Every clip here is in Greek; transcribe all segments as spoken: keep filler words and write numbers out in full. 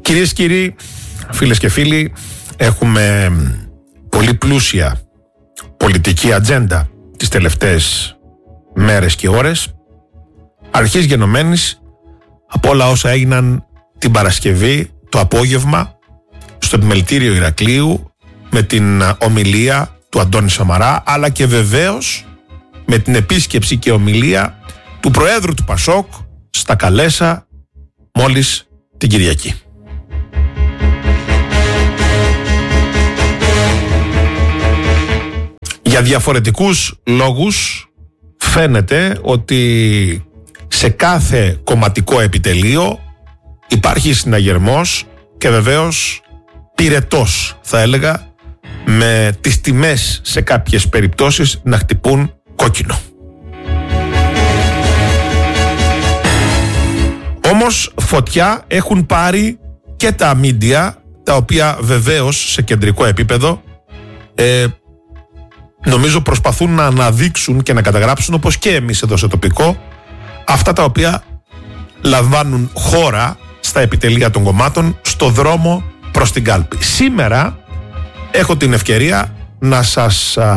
Κυρίες και κύριοι, φίλες και φίλοι, έχουμε πολύ πλούσια πολιτική ατζέντα τις τελευταίες μέρες και ώρες, αρχής γενομένης από όλα όσα έγιναν την Παρασκευή το απόγευμα στο επιμελητήριο Ηρακλείου με την ομιλία του Αντώνη Σαμαρά, αλλά και βεβαίως με την επίσκεψη και ομιλία του Προέδρου του Πασόκ στα Καλέσσα μόλις την Κυριακή. Για διαφορετικούς λόγους φαίνεται ότι σε κάθε κομματικό επιτελείο υπάρχει συναγερμός και βεβαίως πυρετός, θα έλεγα, με τις τιμές σε κάποιες περιπτώσεις να χτυπούν κόκκινο. Όμως φωτιά έχουν πάρει και τα μίντια, τα οποία βεβαίως σε κεντρικό επίπεδο ε, νομίζω προσπαθούν να αναδείξουν και να καταγράψουν, όπως και εμείς εδώ σε τοπικό, αυτά τα οποία λαμβάνουν χώρα στα επιτελεία των κομμάτων στο δρόμο προς την κάλπη. Σήμερα έχω την ευκαιρία να σας α,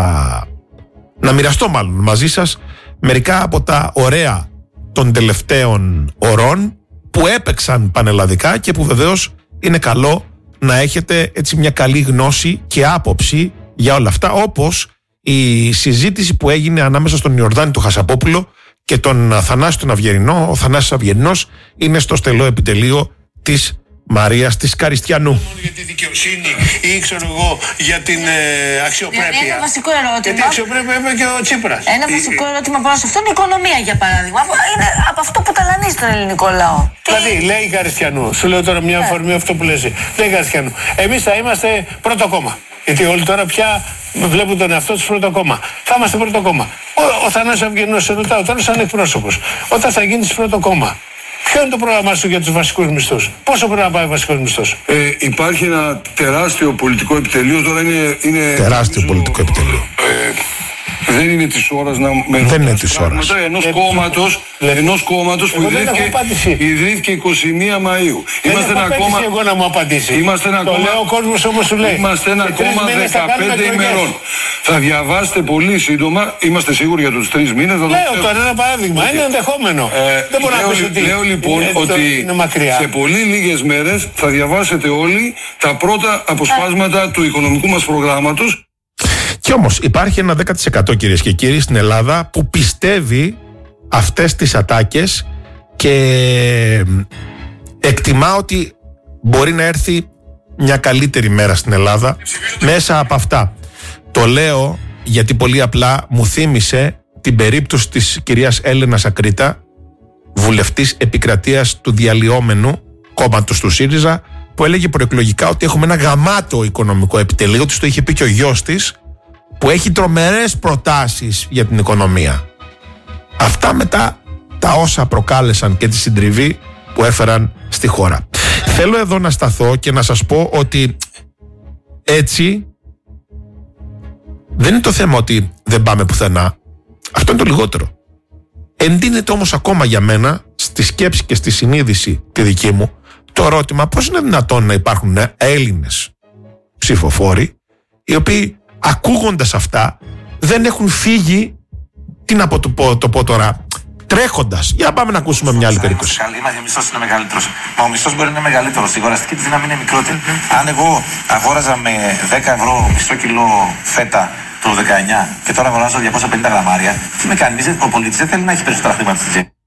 να μοιραστώ μάλλον μαζί σας μερικά από τα ωραία των τελευταίων ωρών που έπαιξαν πανελλαδικά και που βεβαίως είναι καλό να έχετε έτσι μια καλή γνώση και άποψη για όλα αυτά, όπως η συζήτηση που έγινε ανάμεσα στον Ιορδάνη του Χασαπόπουλο και τον Θανάση τον Αυγερινό. Ο Θανάσης Αυγερινός είναι στο στελό επιτελείο της Μαρίας της Καριστιανού. Για τη δικαιοσύνη ή ξέρω εγώ για την ε, αξιοπρέπεια. Δηλαδή ένα βασικό ερώτημα. Γιατί αξιοπρέπεια είπε και ο Τσίπρας. Ένα βασικό ερώτημα πάνω σε αυτό είναι η οικονομία, για παράδειγμα. Είναι από αυτό που ταλανίζει τον ελληνικό λαό. Δηλαδή, τι... λέει η Καριστιανού, σου λέω τώρα μια αφορμή αυτό που λες. Λέει η Καριστιανού, εμείς θα είμαστε πρώτο κόμμα. Γιατί όλοι τώρα πια βλέπουν τον εαυτό τους πρώτο κόμμα. Θα είμαστε πρώτο κόμμα. Ο, ο Θανάσης Αυγερινός, σε ρωτάω τώρα σαν εκπρόσωπος, όταν θα γίνεις πρώτο κόμμα, ποιο είναι το πρόγραμμά σου για τους βασικούς μισθούς? Πόσο πρέπει να πάει ο βασικός μισθός? Ε, υπάρχει ένα τεράστιο πολιτικό επιτελείο. Τώρα είναι. είναι τεράστιο νομίζω, πολιτικό επιτελείο. Ε, δεν είναι της ώρας να με δεν είναι της ώρας. Ενός ε, κόμματος, ενός κόμματος που ιδρύθηκε, ιδρύθηκε εικοστή πρώτη Μαΐου. Δεν είμαστε ένα κόμμα. Εγώ να μου απαντήσει. Είμαστε ένα το κόμμα. Λέω ο κόσμος όμως σου λέει. Είμαστε ένα κόμμα δεκαπέντε ημερών. Θα διαβάσετε πολύ σύντομα. Είμαστε σίγουροι για τους τρεις μήνες. Λέω τώρα ένα παράδειγμα. Okay. Είναι ενδεχόμενο. Ε, δεν μπορώ λέω, να πω ότι. Λέω λοιπόν είναι, ότι σε πολύ λίγες μέρες θα διαβάσετε όλοι τα πρώτα αποσπάσματα του οικονομικού μας προγράμματος. Κι όμως υπάρχει ένα δέκα τοις εκατό, κυρίες και κύριοι, στην Ελλάδα που πιστεύει αυτές τις ατάκες και εκτιμά ότι μπορεί να έρθει μια καλύτερη μέρα στην Ελλάδα μέσα από αυτά. Το λέω γιατί πολύ απλά μου θύμισε την περίπτωση της κυρίας Έλενας Ακρίτα, βουλευτής επικρατείας του διαλυόμενου κόμματος του ΣΥΡΙΖΑ, που έλεγε προεκλογικά ότι έχουμε ένα γαμάτο οικονομικό επιτελείο. Της το είχε πει και ο γιος της, που έχει τρομερές προτάσεις για την οικονομία. Αυτά μετά τα όσα προκάλεσαν και τη συντριβή που έφεραν στη χώρα. Θέλω εδώ να σταθώ και να σας πω ότι έτσι δεν είναι το θέμα ότι δεν πάμε πουθενά. Αυτό είναι το λιγότερο. Εντείνεται όμως ακόμα για μένα στη σκέψη και στη συνείδηση τη δική μου το ερώτημα, πώς είναι δυνατόν να υπάρχουν Έλληνες ψηφοφόροι οι οποίοι ακούγοντας αυτά δεν έχουν φύγει, τι να πω, το, πω, το πω τώρα, τρέχοντας. Για να πάμε να ακούσουμε μια άλλη περίπτωση. Ο μισθός είναι μεγαλύτερος. Μα ο μισθός μπορεί να είναι μεγαλύτερος. Η αγοραστική της δύναμη είναι μικρότερη. Αν εγώ αγόραζα με δέκα ευρώ μισό κιλό φέτα το δεκαεννιά και τώρα αγοράζω διακόσια πενήντα γραμμάρια, τι με κάνει? Ο πολίτης δεν θέλει να έχει περισσότερα χρήματα στην τσέπη.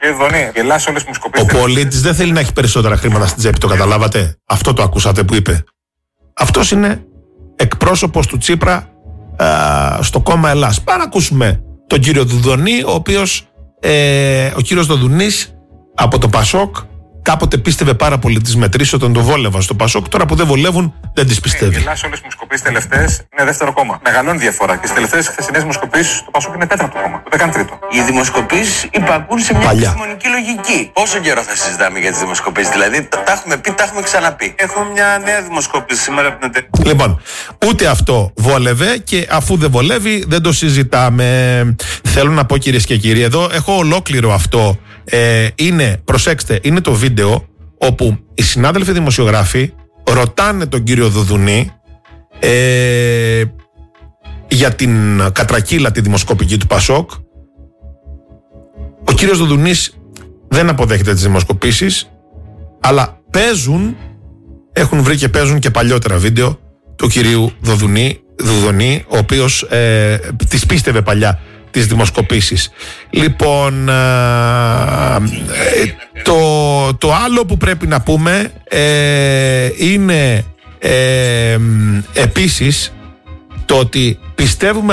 Ο πολίτης δεν θέλει να έχει περισσότερα χρήματα στην τσέπη, το καταλάβατε? Αυτό το ακούσατε που είπε? Αυτός είναι εκπρόσωπος του Τσίπρα α, στο κόμμα Ελλάς. Πάμε να ακούσουμε τον κύριο Δουδονή, ο οποίος ε, ο κύριος Δουδουνής από το Πασόκ κάποτε πίστευε πάρα πολύ τις μετρήσεις όταν το βόλευαν στο Πασόκ. Τώρα που δεν βολεύουν, δεν τις πιστεύει. Οι Ελλάς όλες οι δημοσκοπήσεις τελευταίες είναι δεύτερο κόμμα. Μεγαλώνει διαφορά. Και στις τελευταίες χθεσινές δημοσκοπήσεις το Πασόκ είναι τέταρτο κόμμα. Δεν κάνει τρίτο. Οι δημοσκοπήσεις υπακούν σε μια επιστημονική λογική. Πόσο καιρό θα συζητάμε για τις δημοσκοπήσεις? Δηλαδή τα έχουμε πει, τα έχουμε ξαναπεί. Έχω μια νέα δημοσκόπηση σήμερα από την ΕΤΕ. Λοιπόν, ούτε αυτό βόλευε και αφού δεν βολεύει, δεν το συζητάμε. Θέλω να πω, κυρίες και κύριοι, εδώ έχω ολόκληρο αυτό. Ε, είναι, προσέξτε, είναι το βίντεο όπου οι συνάδελφοι δημοσιογράφοι ρωτάνε τον κύριο Δουδουνή ε, για την κατρακύλα τη δημοσκοπική του Πασόκ. Ο κύριος Δουδουνής δεν αποδέχεται τις δημοσκοπήσεις, αλλά παίζουν, έχουν βρει και παίζουν και παλιότερα βίντεο του κυρίου Δουδουνή, Δουδουνή, ο οποίος ε, τις πίστευε παλιά τις δημοσκοπήσεις. Λοιπόν, ε, το, το άλλο που πρέπει να πούμε ε, είναι ε, επίσης το ότι πιστεύουμε